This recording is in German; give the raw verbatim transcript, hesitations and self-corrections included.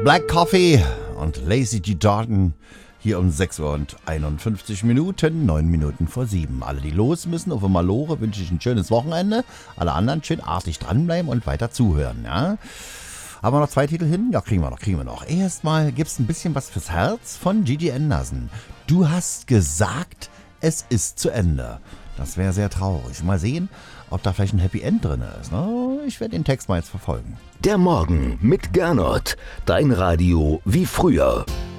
Black Coffee und Lazy G. Jordan hier um sechs Uhr und einundfünfzig Minuten, neun Minuten vor sieben. Alle, die los müssen auf der Malore, wünsche ich ein schönes Wochenende. Alle anderen schön artig dranbleiben und weiter zuhören, ja. Haben wir noch zwei Titel hin? Ja, kriegen wir noch, kriegen wir noch. Erstmal gibt's ein bisschen was fürs Herz von Gigi Anderson. Du hast gesagt, es ist zu Ende. Das wäre sehr traurig. Mal sehen, ob da vielleicht ein Happy End drin ist. Ich werde den Text mal jetzt verfolgen. Der Morgen mit Gernot. Dein Radio wie früher.